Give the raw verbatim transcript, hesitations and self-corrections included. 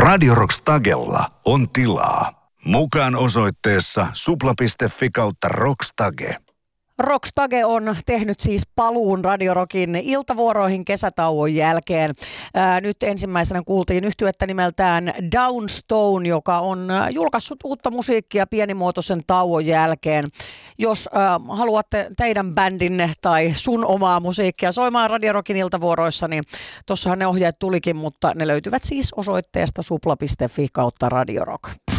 Radio Rock Stagella on tilaa. Mukaan osoitteessa supla piste fi kautta rockstage. Rockstage on tehnyt siis paluun Radio Rockin iltavuoroihin kesätauon jälkeen. Ää, nyt ensimmäisenä kuultiin yhtyettä nimeltään Downstone, joka on julkaissut uutta musiikkia pienimuotoisen tauon jälkeen. Jos ää, haluatte teidän bändinne tai sun omaa musiikkia soimaan Radio Rockin iltavuoroissa, niin tossahan ne ohjeet tulikin, mutta ne löytyvät siis osoitteesta supla piste fi kautta Radio Rock.